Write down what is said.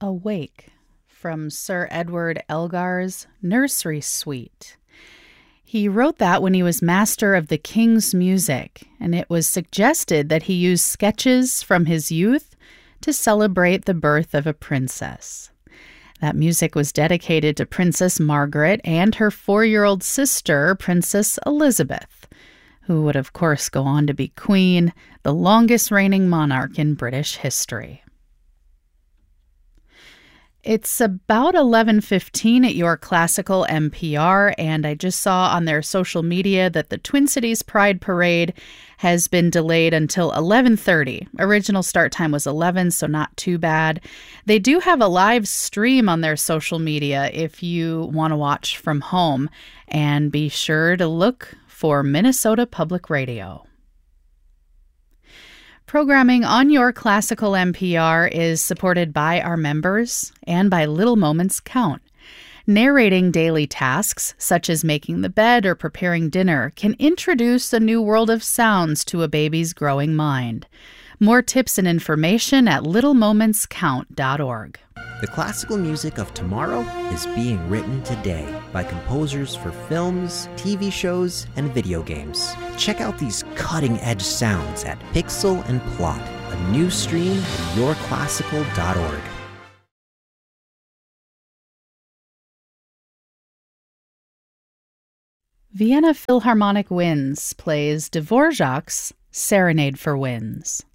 Awake from Sir Edward Elgar's Nursery Suite. He wrote that when he was master of the king's music, and it was suggested that he use sketches from his youth to celebrate the birth of a princess. That music was dedicated to Princess Margaret and her 4-year-old sister, Princess Elizabeth, who would of course go on to be Queen, the longest reigning monarch in British history. It's about 11:15 at your classical NPR, and I just saw on their social media that the Twin Cities Pride Parade has been delayed until 11:30. Original start time was 11, so not too bad. They do have a live stream on their social media if you want to watch from home, and be sure to look for Minnesota Public Radio. Programming on your classical NPR is supported by our members and by Little Moments Count. Narrating daily tasks, such as making the bed or preparing dinner, can introduce a new world of sounds to a baby's growing mind. More tips and information at littlemomentscount.org. The classical music of tomorrow is being written today by composers for films, TV shows, and video games. Check out these cutting-edge sounds at Pixel and Plot, a new stream at yourclassical.org. Vienna Philharmonic Winds plays Dvorak's Serenade for Winds.